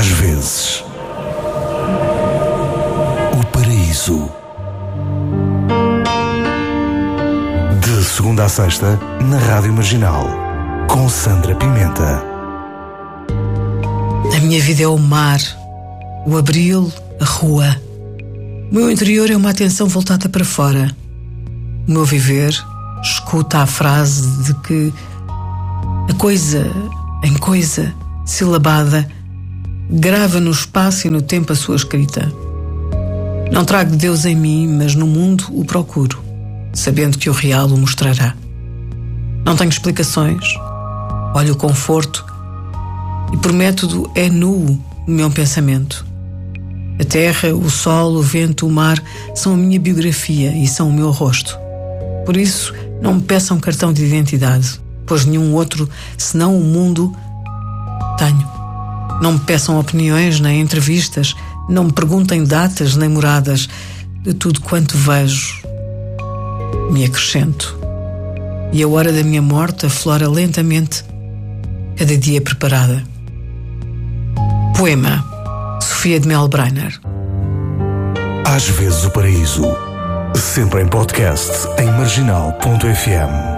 Às vezes, o paraíso. De segunda a sexta, na Rádio Marginal, com Sandra Pimenta. A minha vida é o mar, o abril, a rua. O meu interior é uma atenção voltada para fora. O meu viver escuta a frase de que a coisa em coisa, silabada, grava no espaço e no tempo a sua escrita. Não trago Deus em mim, mas no mundo o procuro, sabendo que o real o mostrará. Não tenho explicações, olho o conforto e por método é nuo o meu pensamento. A terra, o sol, o vento, o mar são a minha biografia e são o meu rosto. Por isso, não me peçam cartão de identidade, pois nenhum outro, senão o mundo, tenho. Não me peçam opiniões nem entrevistas, não me perguntem datas nem moradas. De tudo quanto vejo, me acrescento. E a hora da minha morte aflora lentamente, cada dia preparada. Poema, Sofia de Melbrenner. Às vezes o paraíso. Sempre em podcast em marginal.fm.